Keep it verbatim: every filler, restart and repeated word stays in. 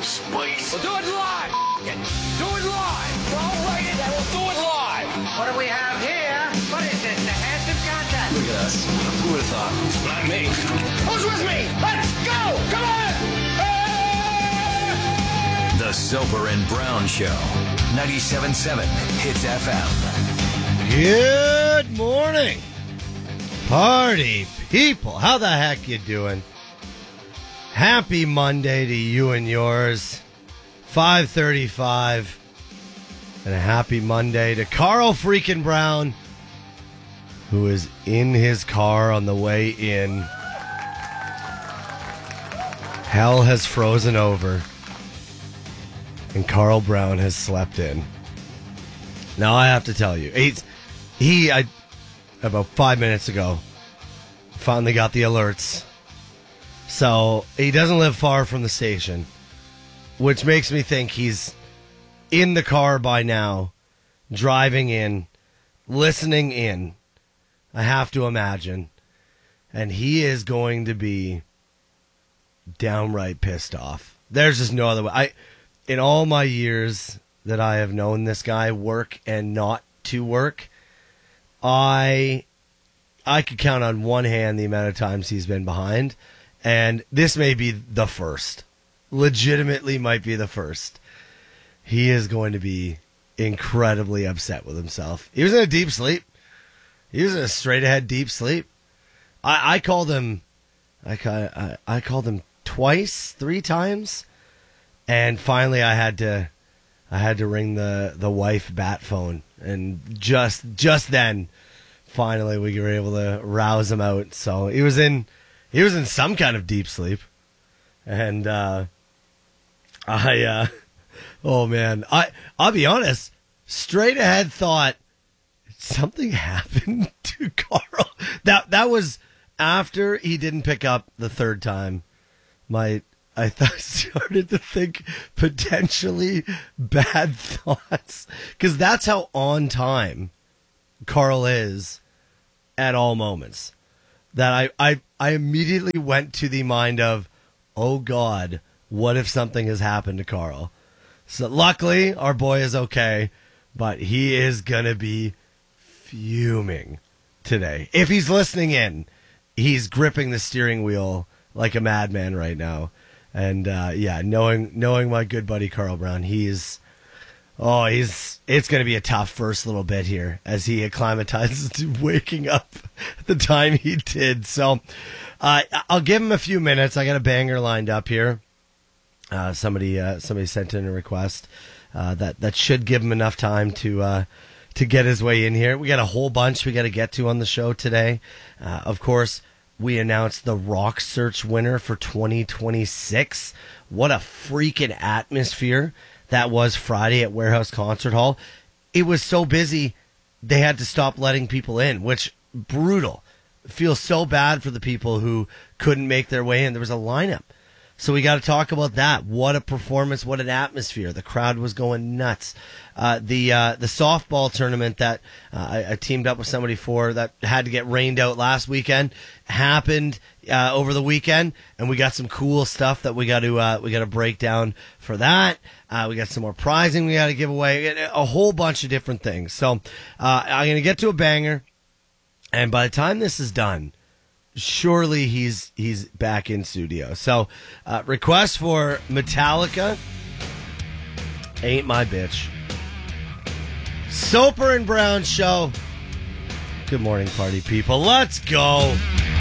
some spice. We'll do it live. F- it. Do it live. We'll write it and we'll do it live. What do we have here? What is this? The handsome contest? Look at us. Who would have thought? Not me. Who's with me? Let's go. Come on. Hey! The Soper and Brown Show. ninety-seven point seven Hits F M. Good morning, party people. How the heck you doing? Happy Monday to you and yours. five thirty-five. And a happy Monday to Carl freaking Brown, who is in his car on the way in. Hell has frozen over, and Carl Brown has slept in. Now I have to tell you, he's, he, I, about five minutes ago, finally got the alerts. So he doesn't live far from the station, which makes me think he's in the car by now, driving in, listening in. I have to imagine. And he is going to be downright pissed off. There's just no other way. I, in all my years that I have known this guy work and not to work, I I could count on one hand the amount of times he's been behind. And this may be the first. Legitimately might be the first. He is going to be incredibly upset with himself. He was in a deep sleep. He was in a straight-ahead deep sleep. I, I called him I, I, I called him twice, three times. And finally I had to I had to ring the, the wife bat phone. And just just then, finally we were able to rouse him out. So he was in He was in some kind of deep sleep. And uh, I, uh, oh man, I, I'll be honest, straight ahead thought something happened to Carl. That, that was after he didn't pick up the third time. My, I thought, started to think potentially bad thoughts. Because that's how on time Carl is at all moments. That I, I, I immediately went to the mind of, oh God, what if something has happened to Carl? So luckily, our boy is okay, but he is going to be fuming today. If he's listening in, he's gripping the steering wheel like a madman right now. And uh, yeah, knowing knowing my good buddy Carl Brown, he's, oh, he's. It's going to be a tough first little bit here as he acclimatizes to waking up at the time he did. So uh, I'll give him a few minutes. I got a banger lined up here. Uh, somebody uh, somebody sent in a request uh, that that should give him enough time to uh, to get his way in here. We got a whole bunch we got to get to on the show today. Uh, of course, we announced the Rock Search winner for twenty twenty-six. What a freaking atmosphere that was Friday at Warehouse Concert Hall. It was so busy, they had to stop letting people in, which, brutal. Feels so bad for the people who couldn't make their way in. There was a lineup. So we got to talk about that. What a performance, what an atmosphere. The crowd was going nuts. Uh, the uh, the softball tournament that uh, I, I teamed up with somebody for that had to get rained out last weekend happened uh, over the weekend, and we got some cool stuff that we got to uh, we got to break down for that. Uh, we got some more prizing we got to give away, a whole bunch of different things. So uh, I'm going to get to a banger, and by the time this is done, surely he's he's back in studio. So uh, request for Metallica, Ain't My Bitch. Soper and Brown Show. Good morning, party people. Let's go.